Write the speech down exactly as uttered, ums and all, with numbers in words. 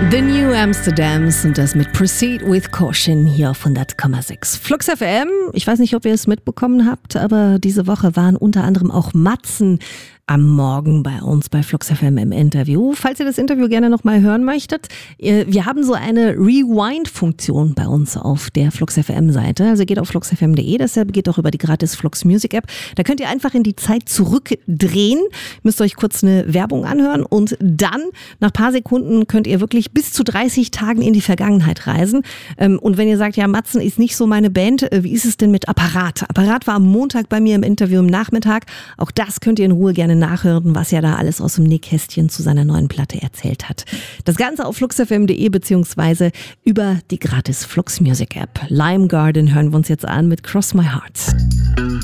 The New Amsterdams und das mit Proceed with Caution hier auf hundert Komma sechs. Flux F M, ich weiß nicht, ob ihr es mitbekommen habt, aber diese Woche waren unter anderem auch Matzen am Morgen bei uns bei Flux F M im Interview. Falls ihr das Interview gerne nochmal hören möchtet, wir haben so eine Rewind-Funktion bei uns auf der Flux F M-Seite. Also geht auf flux f m punkt de, deshalb geht auch über die gratis Flux Music App. Da könnt ihr einfach in die Zeit zurückdrehen, müsst euch kurz eine Werbung anhören und dann, nach ein paar Sekunden, könnt ihr wirklich bis zu dreißig Tagen in die Vergangenheit reisen. Und wenn ihr sagt, ja, Matzen ist nicht so meine Band, wie ist es denn mit Apparat? Apparat war am Montag bei mir im Interview am Nachmittag. Auch das könnt ihr in Ruhe gerne nachhören, was er da alles aus dem Nähkästchen zu seiner neuen Platte erzählt hat. Das Ganze auf flux f m punkt de beziehungsweise über die gratis Flux Music App. Lime Garden hören wir uns jetzt an mit Cross My Heart.